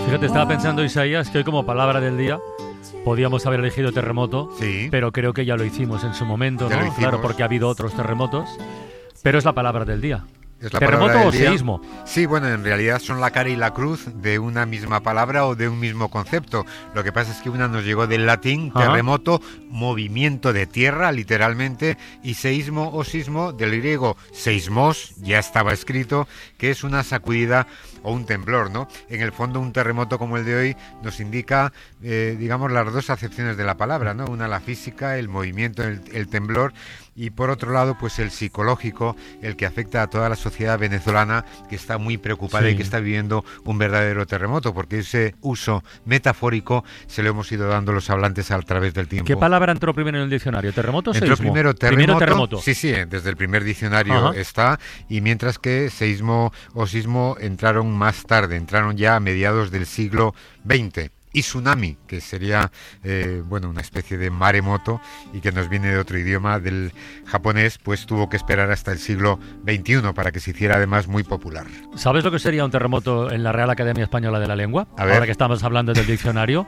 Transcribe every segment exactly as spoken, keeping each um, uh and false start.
Fíjate, estaba pensando, Isaías, que hoy como palabra del día podíamos haber elegido terremoto, sí, pero creo que ya lo hicimos en su momento, ya ¿no? Claro, porque ha habido otros terremotos, pero es la palabra del día. Es la ¿Terremoto o día. seísmo? Sí, bueno, en realidad son la cara y la cruz de una misma palabra o de un mismo concepto. Lo que pasa es que una nos llegó del latín, Ajá. terremoto, movimiento de tierra, literalmente, y seísmo o sismo, del griego seismos, ya estaba escrito, que es una sacudida o un temblor, ¿no? En el fondo, un terremoto como el de hoy nos indica, eh, digamos, las dos acepciones de la palabra, ¿no? Una, la física, el movimiento, el, el temblor, y por otro lado, pues el psicológico, el que afecta a toda la sociedad venezolana, que está muy preocupada, sí, y que está viviendo un verdadero terremoto, porque ese uso metafórico se lo hemos ido dando los hablantes a través del tiempo. ¿Qué palabra entró primero en el diccionario? ¿Terremoto o Entró seísmo? primero terremoto, primero terremoto. Sí, sí, desde el primer diccionario. Ajá. Está, y mientras que seísmo o sismo entraron más tarde, entraron ya a mediados del siglo veinte. Y tsunami, que sería eh, bueno, una especie de maremoto y que nos viene de otro idioma, del japonés, pues tuvo que esperar hasta el siglo veintiuno para que se hiciera además muy popular. ¿Sabes lo que sería un terremoto en la Real Academia Española de la Lengua? A ver. Ahora que estamos hablando del diccionario.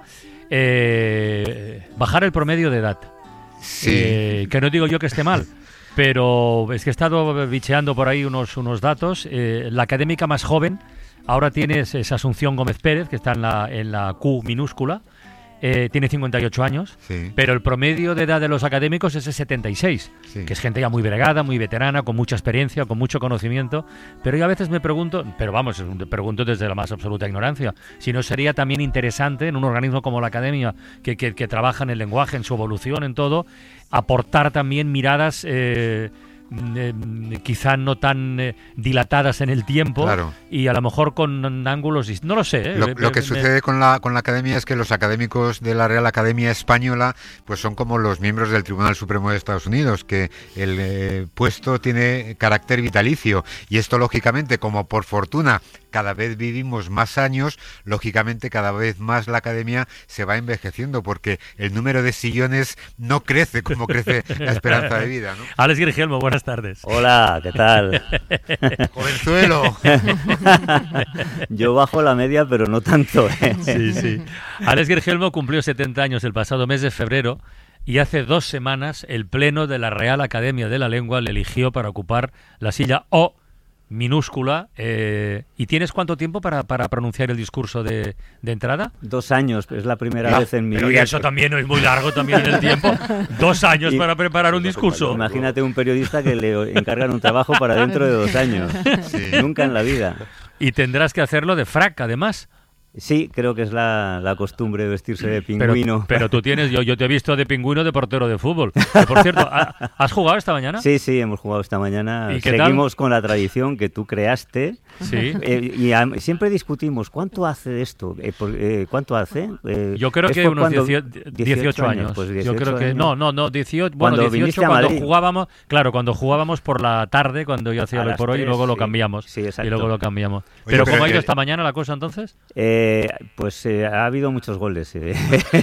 eh, bajar el promedio de edad. Sí. Eh, que no digo yo que esté mal, pero es que he estado bicheando por ahí unos, unos datos. Eh, la académica más joven ahora tienes es Asunción Gómez Pérez, que está en la, en la Q minúscula, eh, tiene cincuenta y ocho años, sí, pero el promedio de edad de los académicos es de setenta y seis, sí, que es gente ya muy bregada, muy veterana, con mucha experiencia, con mucho conocimiento, pero yo a veces me pregunto, pero vamos, me pregunto desde la más absoluta ignorancia, si no sería también interesante en un organismo como la Academia, que, que, que trabaja en el lenguaje, en su evolución, en todo, aportar también miradas... Eh, Eh, quizá no tan eh, dilatadas en el tiempo, claro, y a lo mejor con ángulos, no lo sé. ¿eh? Lo, lo que me, sucede con la, con la Academia es que los académicos de la Real Academia Española pues son como los miembros del Tribunal Supremo de Estados Unidos, que el eh, puesto tiene carácter vitalicio, y esto lógicamente, como por fortuna cada vez vivimos más años, lógicamente cada vez más la Academia se va envejeciendo, porque el número de sillones no crece como crece la esperanza de vida, ¿no? Alex Grigelmo, buenas tardes. Hola, ¿qué tal? Jovenzuelo. Yo bajo la media, pero no tanto, ¿eh? Sí, sí. Alex Grigelmo cumplió setenta años el pasado mes de febrero, y hace dos semanas el Pleno de la Real Academia de la Lengua le eligió para ocupar la silla O minúscula. Eh, ¿Y tienes cuánto tiempo para, para pronunciar el discurso de, de entrada? Dos años, es la primera ah, vez en mi pero vida. Y eso también no es muy largo también en el tiempo. Dos años y, para preparar un discurso. Imagínate un periodista que le encargan un trabajo para dentro de dos años. Sí. Nunca en la vida. Y tendrás que hacerlo de frac, además. Sí, creo que es la, la costumbre vestirse de pingüino. Pero, pero tú tienes, yo, yo te he visto de pingüino de portero de fútbol. Que, por cierto, ¿has jugado esta mañana? Sí, sí, hemos jugado esta mañana. ¿Y qué Seguimos tal? Con la tradición que tú creaste. Sí. Eh, y a, siempre discutimos, ¿cuánto hace de esto? Eh, por, eh, ¿Cuánto hace? Eh, yo creo que unos dieciocho años. Pues dieciocho yo creo que años. no, no, no, dieciocho, bueno, cuando dieciocho cuando jugábamos, claro, cuando jugábamos por la tarde, cuando yo hacía lo por hoy, y luego sí. lo cambiamos. Sí, exacto. Y luego lo cambiamos. Oye, pero, pero ¿cómo ha ido eh, esta mañana la cosa entonces? Eh, pues eh, ha habido muchos goles. Eh.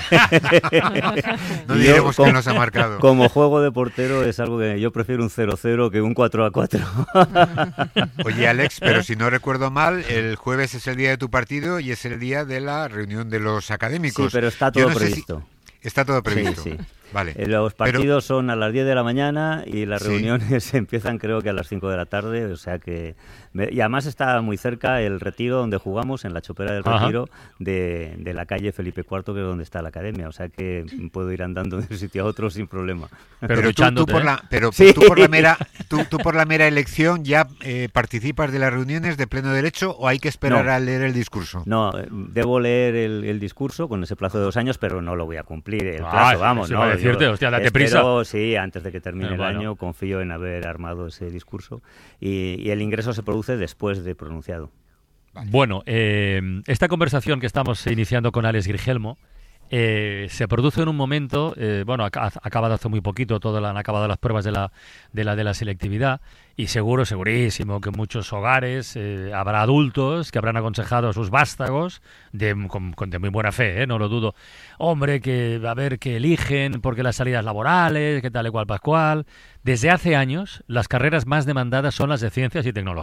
No diremos que nos ha marcado. Como juego de portero es algo que yo prefiero un cero cero que un cuatro a cuatro. Oye, Alex, pero si no recuerdo mal, el jueves es el día de tu partido y es el día de la reunión de los académicos. Sí, pero está todo no previsto. Si... Está todo previsto. Sí, sí. Vale. Eh, los partidos pero... son a las diez de la mañana y las sí. reuniones empiezan creo que a las cinco de la tarde, o sea que... Me... Y además está muy cerca el Retiro donde jugamos, en la Chopera del Retiro, de, de la calle Felipe cuarto, que es donde está la academia, o sea que puedo ir andando de un sitio a otro sin problema. Pero, pero tú, tú, por la, pero sí. tú, por la mera, tú, tú por la mera elección ya eh, participas de las reuniones de pleno derecho, ¿o hay que esperar no. a leer el discurso? No, debo leer el, el discurso con ese plazo de dos años, pero no lo voy a cumplir el plazo, ah, vamos. Sí, no, a decirte, hostia, date prisa. Sí, antes de que termine eh, el bueno. año, confío en haber armado ese discurso y, y el ingreso se produce después de pronunciado. Vale. Bueno, eh, esta conversación que estamos iniciando con Alex Grigelmo eh, se produce en un momento, eh, bueno, ha, ha acabado hace muy poquito, todo la, han acabado las pruebas de la, de la de la selectividad, y seguro, segurísimo que en muchos hogares eh, habrá adultos que habrán aconsejado a sus vástagos de, con, con de muy buena fe, ¿eh? No lo dudo, hombre, que a ver qué eligen, porque las salidas laborales, que tal y cual pascual. Desde hace años las carreras más demandadas son las de ciencias y tecnología.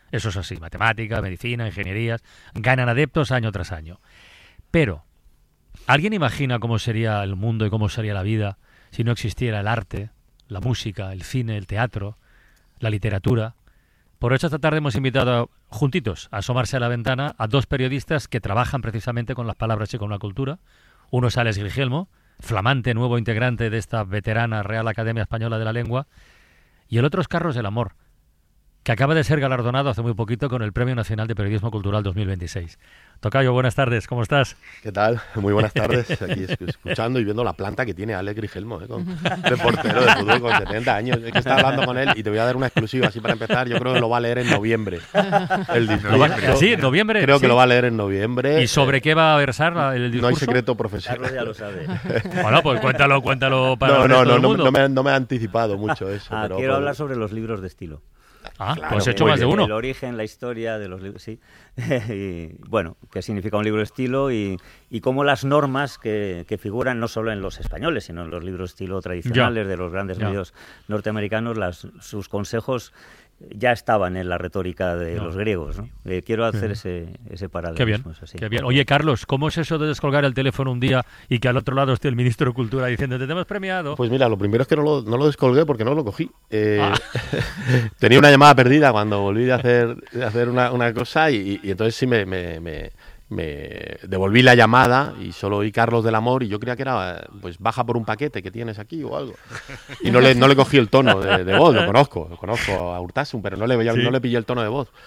Eso es así, matemática, medicina, ingenierías, ganan adeptos año tras año. Pero, ¿alguien imagina cómo sería el mundo y cómo sería la vida si no existiera el arte, la música, el cine, el teatro, la literatura? Por eso esta tarde hemos invitado juntitos a asomarse a la ventana a dos periodistas que trabajan precisamente con las palabras y con la cultura. Uno es Alex Grigelmo, flamante nuevo integrante de esta veterana Real Academia Española de la Lengua, y el otro es Carlos del Amor, que acaba de ser galardonado hace muy poquito con el Premio Nacional de Periodismo Cultural dos mil veintiséis. Tocayo, buenas tardes, ¿cómo estás? ¿Qué tal? Muy buenas tardes. Aquí escuchando y viendo la planta que tiene Alex Grigelmo, ¿eh? Con, de portero de fútbol con setenta años. Es que está hablando con él y te voy a dar una exclusiva así para empezar. Yo creo que lo va a leer en noviembre. El discurso. ¿Sí? ¿En noviembre? Creo sí. que lo va a leer en noviembre. ¿Y sobre qué va a versar el discurso? No hay secreto profesional. Carlos ya lo sabe. Bueno, pues cuéntalo, cuéntalo para no, el no, resto no, del no, mundo. no, me, no me ha anticipado mucho eso. Ah, pero quiero por... hablar sobre los libros de estilo. Ah, Claro, pues he hecho muy más de bien. uno. El origen, la historia de los libros, sí. Y, bueno, qué significa un libro de estilo y, y cómo las normas que, que figuran no solo en los españoles, sino en los libros de estilo tradicionales Ya. de los grandes Ya. medios norteamericanos, las, sus consejos ya estaban en la retórica de Ya. los griegos, ¿no? Eh, quiero hacer ese, ese paralelismo. Qué bien, es así. qué bien. Oye, Carlos, ¿cómo es eso de descolgar el teléfono un día y que al otro lado esté el ministro de Cultura diciendo te hemos premiado? Pues mira, lo primero es que no lo, no lo descolgué porque no lo cogí. Eh, Ah. Tenía una llamada perdida cuando volví de hacer, de hacer una, una cosa y, y entonces sí me, me, me, me devolví la llamada y solo oí Carlos del Amor y yo creía que era, pues baja por un paquete que tienes aquí o algo. Y no le, no le cogí el tono de, de voz, lo conozco, lo conozco a Urtasun, pero no le, Sí. no le pillé el tono de voz.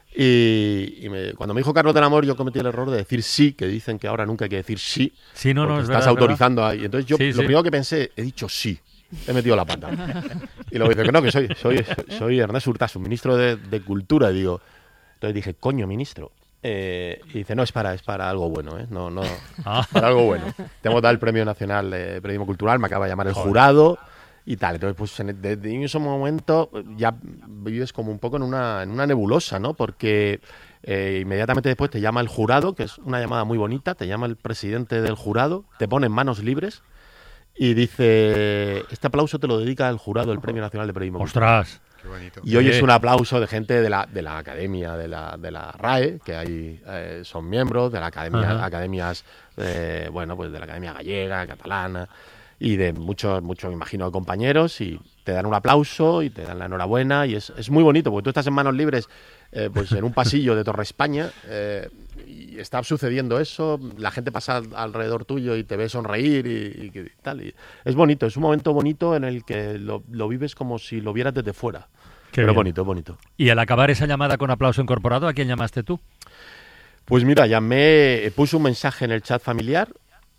Y, y me- cuando me dijo Carlos del Amor, yo cometí el error de decir sí, que dicen que ahora nunca hay que decir sí. Sí, no, no, porque es estás verdad, es autorizando ahí. Entonces yo Sí, lo sí. primero que pensé, he dicho sí. He metido la pata. Y luego dice que no, que soy, soy, soy Ernest Urtasun, ministro de, de Cultura. Y digo, entonces dije, coño, ministro. Eh, y dice, no, es para, es para algo bueno, ¿eh? No, no, Ah. para algo bueno. Te hemos dado el Premio Nacional de Periodismo Cultural, me acaba de llamar el jurado y tal. Entonces, pues en, desde en ese momento ya vives como un poco en una, en una nebulosa, ¿no? Porque eh, inmediatamente después te llama el jurado, que es una llamada muy bonita, te llama el presidente del jurado, te pone en manos libres y dice, este aplauso te lo dedica el jurado del Premio Nacional de Periodismo Cultural. Ostras. Qué bonito. Y hoy Sí. es un aplauso de gente de la, de la academia, de la, de la RAE, que ahí eh, son miembros, de la academia, Ajá. academias, eh, bueno, pues de la academia gallega, catalana, y de muchos, muchos, imagino, compañeros, y te dan un aplauso y te dan la enhorabuena, y es, es muy bonito, porque tú estás en manos libres, eh, pues en un pasillo de Torre España, eh, y está sucediendo eso, la gente pasa al- alrededor tuyo y te ve sonreír y, y- y tal. Y es bonito, es un momento bonito en el que lo, lo vives como si lo vieras desde fuera. Qué Pero bien. bonito, bonito. Y al acabar esa llamada con aplauso incorporado, ¿a quién llamaste tú? Pues mira, llamé, puse un mensaje en el chat familiar,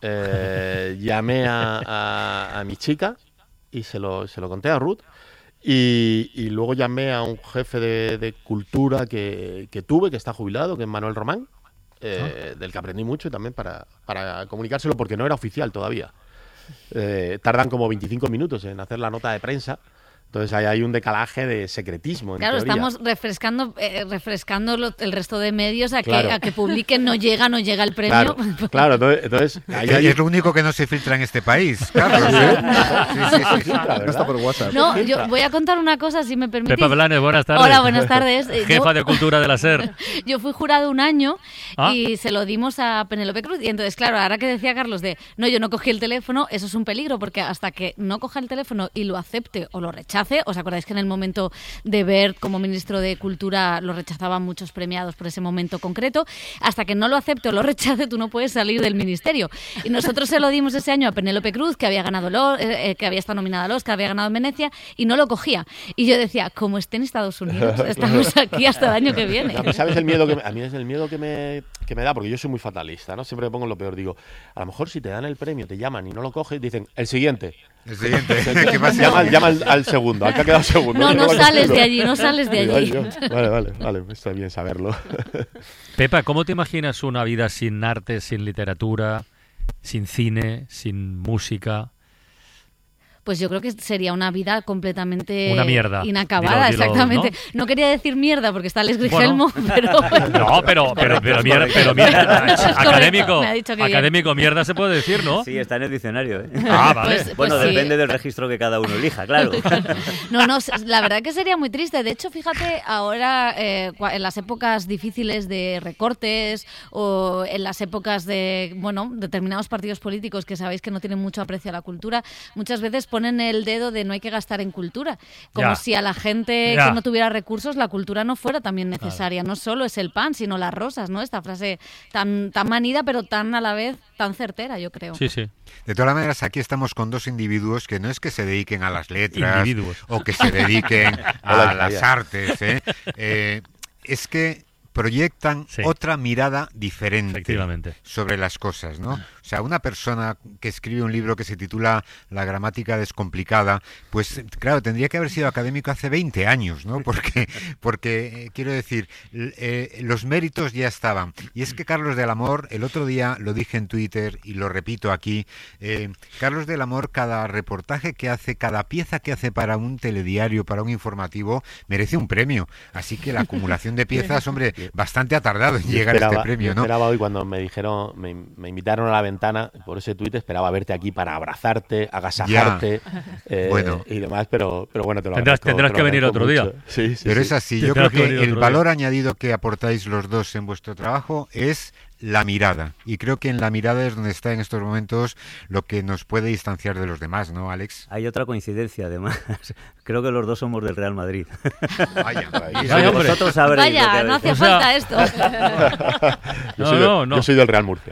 eh, llamé a, a- a mi chica y se lo, se lo conté a Ruth. Y, y luego llamé a un jefe de, de cultura que, que tuve, que está jubilado, que es Manuel Román, eh, del que aprendí mucho también para, para comunicárselo, porque no era oficial todavía. Eh, tardan como veinticinco minutos en hacer la nota de prensa. Entonces ahí hay un decalaje de secretismo. En Claro, teoría. estamos refrescando eh, refrescando lo- el resto de medios a que, Claro. a que publiquen, no llega, no llega el premio. Claro, claro, entonces, entonces ahí Es, hay- es lo único que no se filtra en este país, Carlos. ¿eh? Sí, sí, sí, sí. La verdad. Está por WhatsApp. No, yo voy a contar una cosa, si me permitís. Pepa Blanes, buenas tardes. Hola, buenas tardes. Eh, Jefa yo- de Cultura de la SER. Yo fui jurado un año Ah. y se lo dimos a Penélope Cruz. Y entonces, claro, ahora que decía Carlos de, no, yo no cogí el teléfono, eso es un peligro, porque hasta que no coja el teléfono y lo acepte o lo rechace, ¿os acordáis que en el momento de Wert como ministro de Cultura lo rechazaban muchos premiados por ese momento concreto? Hasta que no lo acepte o lo rechace, tú no puedes salir del ministerio. Y nosotros se lo dimos ese año a Penélope Cruz, que había ganado el O- eh, eh, que había estado nominada al Oscar, había ganado en Venecia, y no lo cogía. Y yo decía, como esté en Estados Unidos, estamos aquí hasta el año que viene. A mí, ¿sabes el miedo que me, a mí es el miedo que me, que me da? Porque yo soy muy fatalista, ¿no? Siempre me pongo en lo peor. Digo, a lo mejor si te dan el premio, te llaman y no lo coges, dicen, el siguiente. El siguiente. ¿Qué pasa? Llama, llama al, al segundo, al que ha quedado segundo. No, no Vale, sales no. de allí, no sales de Digo, allí. ay, yo. Vale, vale, vale, está bien saberlo. Pepa, ¿cómo te imaginas una vida sin arte, sin literatura, sin cine, sin música? pues yo creo que sería una vida completamente una mierda. inacabada, Dilo, dilo, exactamente. ¿no? ¿no? quería decir mierda porque está Alex Grigelmo, Bueno. pero... No, pero, pero, pero, mierda, pero mierda, Eso es correcto, académico, me ha dicho que bien. académico mierda se puede decir, ¿no? Sí, está en el diccionario, ¿eh? Ah, vale. Pues- Bueno, pues sí. depende del registro que cada uno elija, claro. No, no, la verdad que sería muy triste. De hecho, fíjate, ahora eh, cua- en las épocas difíciles de recortes o en las épocas de, bueno, determinados partidos políticos que sabéis que no tienen mucho aprecio a la cultura, muchas veces ponen el dedo de no hay que gastar en cultura. Como Ya. si a la gente Ya. que no tuviera recursos la cultura no fuera también necesaria. No solo es el pan, sino las rosas, ¿no? Esta frase tan, tan manida, pero tan a la vez tan certera, yo creo. Sí, sí. De todas maneras, aquí estamos con dos individuos que no es que se dediquen a las letras Individuos. o que se dediquen No la a las sabía. artes, ¿eh? Eh, es que proyectan Sí. otra mirada diferente Efectivamente. sobre las cosas, ¿no? O sea, una persona que escribe un libro que se titula La gramática descomplicada, pues claro, tendría que haber sido académico hace veinte años, ¿no? Porque, porque eh, quiero decir, l- eh, los méritos ya estaban. Y es que Carlos del Amor, el otro día lo dije en Twitter y lo repito aquí, eh, Carlos del Amor, cada reportaje que hace, cada pieza que hace para un telediario, para un informativo, merece un premio. Así que la acumulación de piezas, hombre, bastante ha tardado en Yo llegar a esperaba, este premio, yo ¿no? esperaba hoy cuando me dijeron, me, me invitaron a la ventana por ese tuit, esperaba verte aquí para abrazarte, agasajarte eh, Bueno. y demás, pero, pero bueno, te lo Tendrás- agradezco, tendrás te lo que venir agradezco otro día. mucho. Sí, sí, Pero sí. es así, yo Tendrás creo que que venir el otro valor añadido que aportáis los dos en vuestro trabajo es la mirada. Y creo que en la mirada es donde está en estos momentos lo que nos puede distanciar de los demás, ¿no, Alex? Hay otra coincidencia, además. Creo que los dos somos del Real Madrid. Vaya, Vaya, Vosotros hombre. sabréis lo que Vaya, habéis- no hacía O sea- falta esto. Yo, No, soy no, del, no. yo soy del Real Murcia.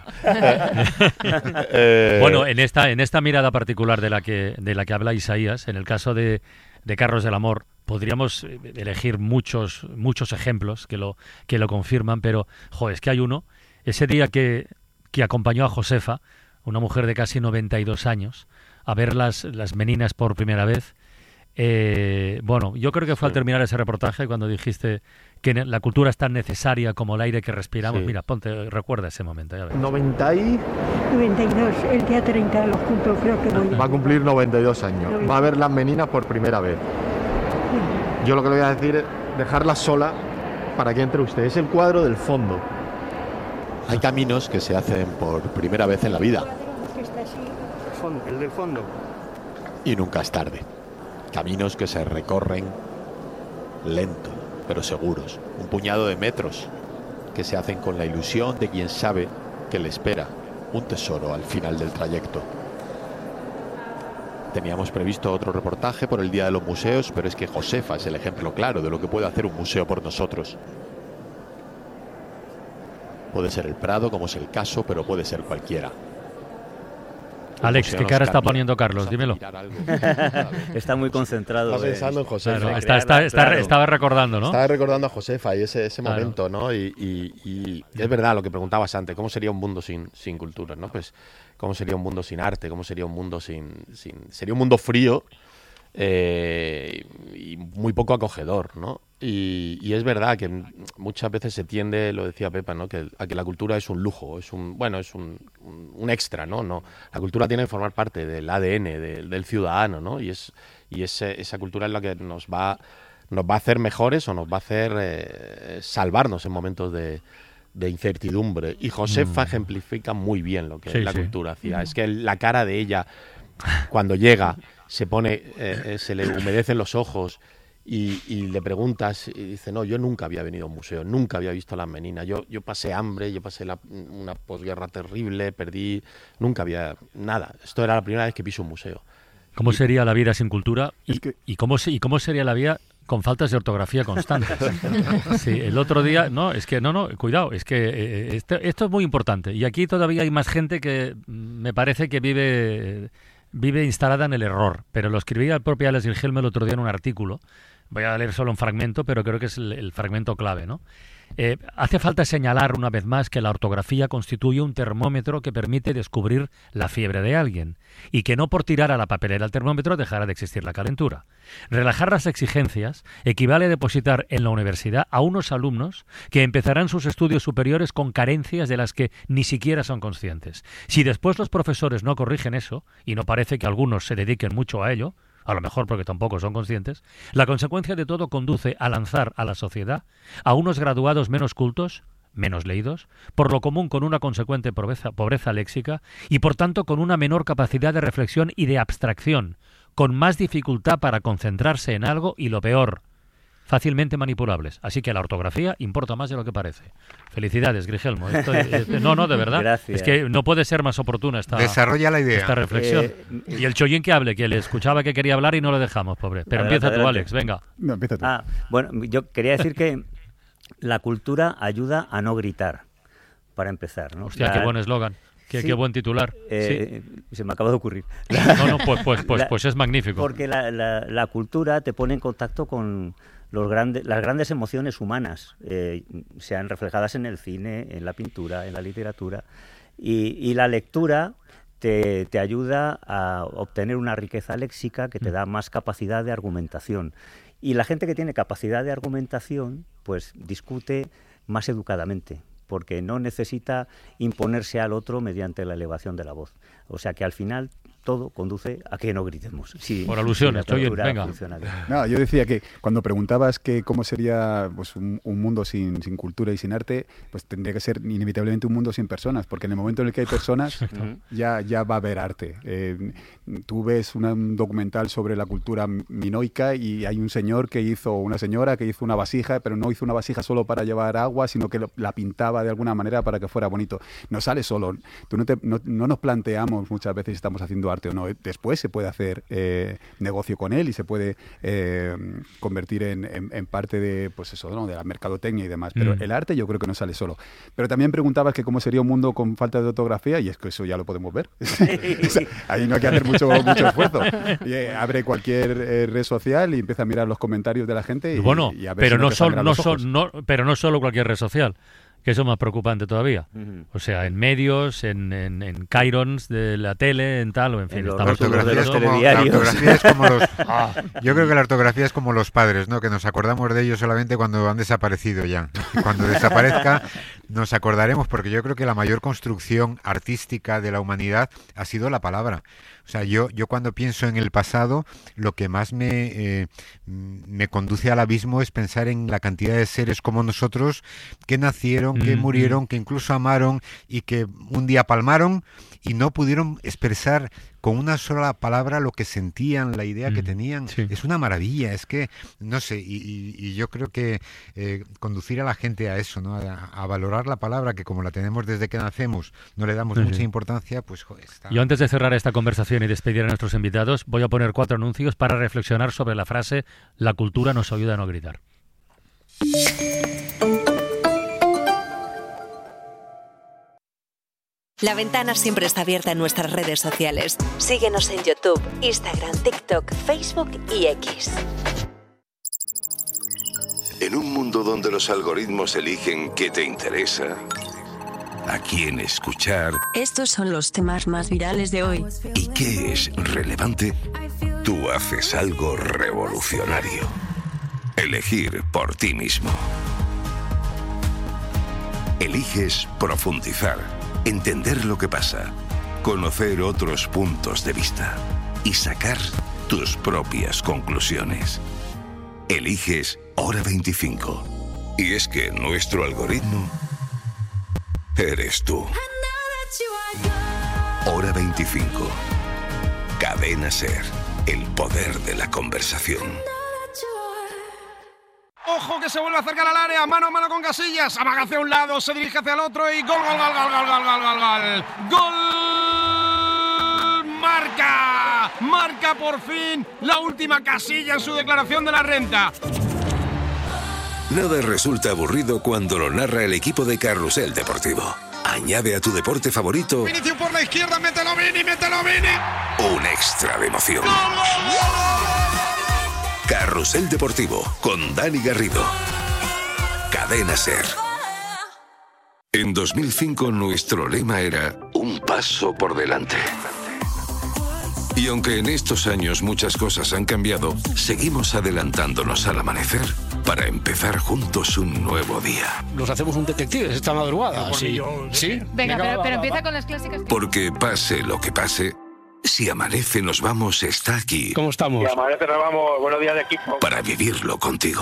Eh, Bueno, en esta, en esta mirada particular de la que, de la que habla Isaías, en el caso de, de Carlos del Amor, podríamos eh, elegir muchos, muchos ejemplos que lo, que lo confirman, pero, jo, es que hay uno, ese día que, que acompañó a Josefa, una mujer de casi noventa y dos años, a ver las, las meninas por primera vez. Eh, bueno, yo creo que fue al terminar ese reportaje cuando dijiste que ne- la cultura es tan necesaria como el aire que respiramos. Sí. Mira, ponte, recuerda ese momento. Ya ves. noventa y... noventa y dos, el día treinta los cumplo, creo que voy. Va a cumplir noventa y dos años. Va a ver las meninas por primera vez. Yo lo que le voy a decir es dejarla sola para que entre usted. Es el cuadro del fondo. Hay caminos que se hacen por primera vez en la vida El del fondo. y nunca es tarde. Caminos que se recorren lento, pero seguros. Un puñado de metros que se hacen con la ilusión de quien sabe que le espera un tesoro al final del trayecto. Teníamos previsto otro reportaje por el Día de los Museos, pero es que Josefa es el ejemplo claro de lo que puede hacer un museo por nosotros. Puede ser el Prado, como es el caso, pero puede ser cualquiera. Un Alex, museo ¿qué nos cara está cambia, poniendo Carlos? nos hace Dímelo. mirar algo cada vez. Está muy concentrado. Está en- pensando en Josefa. Claro, de está, está, crear- está- claro. estaba recordando, ¿no? Estaba recordando a Josefa y ese, ese Claro. momento, ¿no? Y, y- y es verdad lo que preguntabas antes, ¿cómo sería un mundo sin, sin cultura, ¿no? Pues, ¿cómo sería un mundo sin arte? ¿Cómo sería un mundo sin... sin sería un mundo frío eh, y muy poco acogedor, ¿no? Y, y es verdad que muchas veces se tiende, lo decía Pepa, ¿no? Que, a que la cultura es un lujo, es un, bueno, es un, un- un extra, ¿no? No, la cultura tiene que formar parte del A D N del, del ciudadano, ¿no? Y es y ese- esa cultura es la que nos va nos va a hacer mejores o nos va a hacer eh, salvarnos en momentos de, de incertidumbre. Y Josefa Mm. ejemplifica muy bien lo que Sí, es la sí. cultura. Hacía. Es que la cara de ella cuando llega se pone, eh, eh, se le humedecen los ojos y, y le preguntas y dice, no, yo nunca había venido a un museo, nunca había visto las meninas, yo, yo pasé hambre, yo pasé la- una posguerra terrible, perdí, nunca había nada. Esto era la primera vez que piso un museo. ¿Cómo sería la vida sin cultura? Y, Es que- y cómo, se- ¿Y cómo sería la vida con faltas de ortografía constantes? Sí, el otro día, no, es que, no, no, cuidado, es que eh, esto, esto es muy importante. Y aquí todavía hay más gente que mm, me parece que vive, vive instalada en el error. Pero lo escribía el propio Alex Grigelmo el otro día en un artículo. Voy a leer solo un fragmento, pero creo que es el, el fragmento clave, ¿no? Eh, hace falta señalar una vez más que la ortografía constituye un termómetro que permite descubrir la fiebre de alguien y que no por tirar a la papelera el termómetro dejará de existir la calentura. Relajar las exigencias equivale a depositar en la universidad a unos alumnos que empezarán sus estudios superiores con carencias de las que ni siquiera son conscientes. Si después los profesores no corrigen eso, y no parece que algunos se dediquen mucho a ello, a lo mejor porque tampoco son conscientes, la consecuencia de todo conduce a lanzar a la sociedad a unos graduados menos cultos, menos leídos, por lo común con una consecuente pobreza, pobreza léxica y por tanto con una menor capacidad de reflexión y de abstracción, con más dificultad para concentrarse en algo y lo peor, fácilmente manipulables. Así que la ortografía importa más de lo que parece. Felicidades, Grigelmo. Esto, este, no, no, de verdad. Gracias. Es que no puede ser más oportuna esta, Desarrolla la idea. esta reflexión. Eh, y el Chollín que hable, que le escuchaba que quería hablar y no lo dejamos, pobre. Pero Adelante, empieza tú, adelante. Alex, venga. No, empieza tú. Ah, bueno, yo quería decir que la cultura ayuda a no gritar, para empezar, ¿no? Hostia, La- qué buen eslogan. Qué, Sí. qué buen titular. eh, Se me acaba de ocurrir. Sí. No, no, pues, pues, pues, La- pues es magnífico. Porque la, la- la cultura te pone en contacto con los grandes, las grandes emociones humanas, eh, sean reflejadas en el cine, en la pintura, en la literatura. Y, y la lectura te, te ayuda a obtener una riqueza léxica que te da más capacidad de argumentación. Y la gente que tiene capacidad de argumentación, pues discute más educadamente, porque no necesita imponerse al otro mediante la elevación de la voz. O sea que al final todo conduce a que no gritemos. Si, Por alusiones, si la oye, cultura venga. funciona bien. No, yo decía que cuando preguntabas que cómo sería pues, un, un mundo sin, sin cultura y sin arte, pues tendría que ser inevitablemente un mundo sin personas, porque en el momento en el que hay personas Ujú. ya, ya va a haber arte. Eh, tú ves una- un documental sobre la cultura minoica y hay un señor que hizo, una señora que hizo una vasija, pero no hizo una vasija solo para llevar agua, sino que lo- la pintaba de alguna manera para que fuera bonito. No sale solo. Tú no, te- no, no nos planteamos muchas veces si estamos haciendo arte o no. Después se puede hacer eh, negocio con él y se puede eh, convertir en, en- en parte de, pues eso, ¿no? de la mercadotecnia y demás. Pero Mm. el arte yo creo que no sale solo. Pero también preguntabas que cómo sería un mundo con falta de ortografía y es que eso ya lo podemos ver. O sea, ahí no hay que hacer mucho, mucho esfuerzo. Y, eh, abre cualquier eh, red social y empieza a mirar los comentarios de la gente y, Bueno, y a ver pero si no, te son, sangran no, los son, ojos. no, pero no solo cualquier red social, que eso es más preocupante todavía. Ujú. O sea, en medios, en, en, en Chyrons de la tele, en tal, o en fin. En los La estamos rótulos de ortografía, los es como, la telediarios. ortografía es como los... Ah, yo creo que la ortografía es como los padres, ¿no? Que nos acordamos de ellos solamente cuando han desaparecido ya. Y cuando desaparezca nos acordaremos, porque yo creo que la mayor construcción artística de la humanidad ha sido la palabra. O sea, yo, yo cuando pienso en el pasado, lo que más me, eh, me conduce al abismo es pensar en la cantidad de seres como nosotros que nacieron, que Mm, murieron, que incluso amaron y que un día palmaron y no pudieron expresar con una sola palabra lo que sentían, la idea que Mm, tenían. sí. Es una maravilla, es que, no sé, y, y- y yo creo que eh, conducir a la gente a eso, ¿no? A, a valorar la palabra, que como la tenemos desde que nacemos, no le damos Sí, mucha sí. importancia, pues joder, está... Yo antes de cerrar esta conversación y despedir a nuestros invitados, voy a poner cuatro anuncios para reflexionar sobre la frase "la cultura nos ayuda a no gritar". La ventana siempre está abierta en nuestras redes sociales. Síguenos en YouTube, Instagram, TikTok, Facebook y X. En un mundo donde los algoritmos eligen qué te interesa, a quién escuchar Estos son los temas más virales de hoy. y qué es relevante, tú haces algo revolucionario. Elegir por ti mismo. Eliges profundizar, entender lo que pasa, conocer otros puntos de vista y sacar tus propias conclusiones. Eliges Hora veinticinco. Y es que nuestro algoritmo eres tú. Hora veinticinco. Cadena Ser. El poder de la conversación. Ojo que se vuelve a acercar al área, mano a mano con Casillas, amaga hacia un lado, se dirige hacia el otro y gol, gol, gol, gol, gol, gol, gol, gol, gol. ¡Gol! ¡Marca! Marca por fin la última Casilla en su declaración de la renta. Nada resulta aburrido cuando lo narra el equipo de Carrusel Deportivo. Añade a tu deporte favorito Vinicius por la izquierda, mételo Vini, mételo Vini. un extra de emoción. ¡Gol, gol, gol! Carrusel Deportivo con Dani Garrido. Cadena Ser. En dos mil cinco nuestro lema era un paso por delante. Y aunque en estos años muchas cosas han cambiado, seguimos adelantándonos al amanecer para empezar juntos un nuevo día. Nos hacemos un detective esta madrugada. Sí. ¿Sí? Venga, pero, pero empieza con las clásicas. Porque pase lo que pase, Si Amanece Nos Vamos está aquí. ¿Cómo estamos? Si Amanece Nos Vamos, buenos días de equipo. Para vivirlo contigo.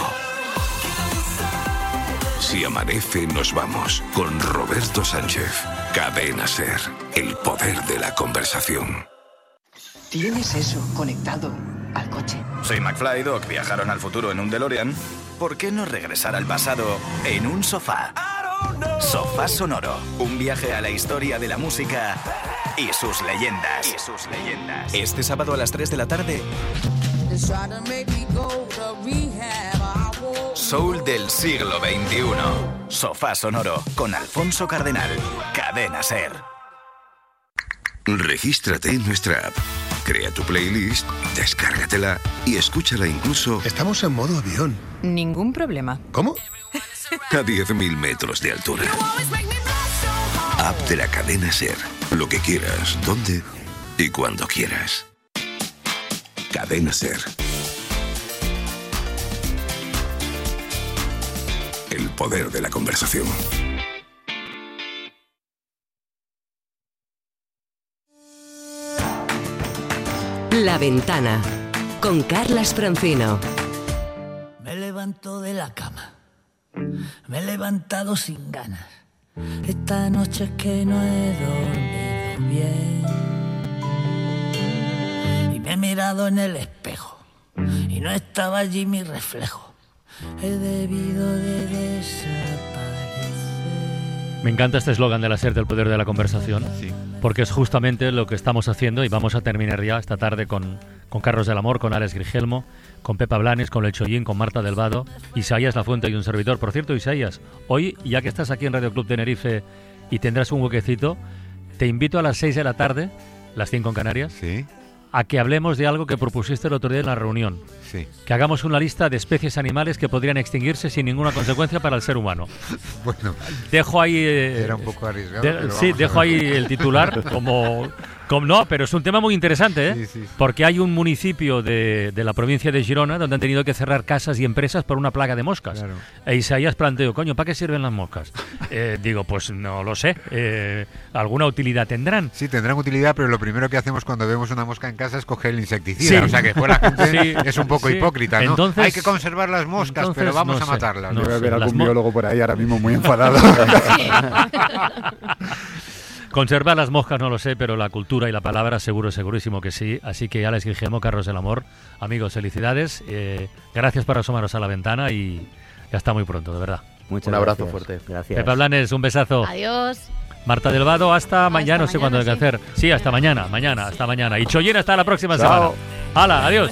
Si Amanece Nos Vamos, con Roberto Sánchez. Cadena SER, el poder de la conversación. ¿Tienes eso conectado al coche? Soy McFly y Doc, viajaron al futuro en un DeLorean. ¿Por qué no regresar al pasado en un sofá? Sofá Sonoro, un viaje a la historia de la música y sus leyendas. Y sus leyendas. Este sábado a las tres de la tarde, Soul del siglo veintiuno. Sofá Sonoro con Alfonso Cardenal. Cadena SER. Regístrate en nuestra app. Crea tu playlist, descárgatela y escúchala incluso... Estamos en modo avión. Ningún problema. ¿Cómo? A diez mil metros de altura. App de la cadena SER. Lo que quieras, donde y cuando quieras. Cadena SER. El poder de la conversación. La Ventana, con Carlas Francino. Me levanto de la cama, me he levantado sin ganas. Esta noche es que no he dormido bien. Y me he mirado en el espejo, y no estaba allí mi reflejo. He debido de desaparecer. Me encanta este eslogan de la SER del poder de la conversación, sí, porque es justamente lo que estamos haciendo y vamos a terminar ya esta tarde con, con Carlos del Amor, con Alex Grigelmo, con Pepa Blanes, con El Chollín, con Marta del Vado, Isaías La Fuente y un servidor. Por cierto, Isaías, hoy, ya que estás aquí en Radio Club Tenerife y tendrás un huequecito, te invito a las seis de la tarde, las cinco en Canarias, sí, a que hablemos de algo que propusiste el otro día en la reunión. Sí. Que hagamos una lista de especies animales que podrían extinguirse sin ninguna consecuencia para el ser humano. Bueno, dejo ahí... Eh, era un poco arriesgado. De, pero sí, dejo ahí el titular como... como no, pero es un tema muy interesante, ¿eh? Sí, sí, sí. Porque hay un municipio de, de la provincia de Girona donde han tenido que cerrar casas y empresas por una plaga de moscas. Claro. E Isaías planteó, coño, ¿para qué sirven las moscas? Eh, digo, pues no lo sé. Eh, ¿Alguna utilidad tendrán? Sí, tendrán utilidad, pero lo primero que hacemos cuando vemos una mosca en casa es coger el insecticida. Sí. O sea que después la gente sí. es un poco sí. hipócrita, ¿no? Entonces, hay que conservar las moscas, pero vamos no a sé, matarlas. no Debe haber algún mo- biólogo por ahí ahora mismo muy enfadado. Conservar las moscas no lo sé, pero la cultura y la palabra seguro, segurísimo que sí. Así que Alex Grigelmo, Carlos del Amor, amigos, felicidades. Eh, gracias por asomaros a la ventana y ya está muy pronto, de verdad. Muchas Un abrazo gracias. fuerte. Gracias. Pepa Blanes, un besazo. Adiós. Marta del Vado, hasta, hasta mañana, no sé mañana, cuándo hay que sí. hacer. Sí, hasta mañana, mañana, hasta mañana. Y Chollín, hasta la próxima Chao. semana. Hala, adiós.